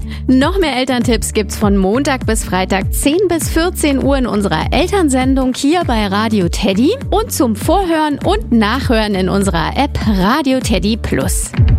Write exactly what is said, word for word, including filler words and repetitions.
Noch mehr Elterntipps gibt's von Montag bis Freitag zehn bis vierzehn Uhr in unserer Elternsendung hier bei Radio Teddy und zum Vorhören und Nachhören in unserer App Radio Teddy Plus.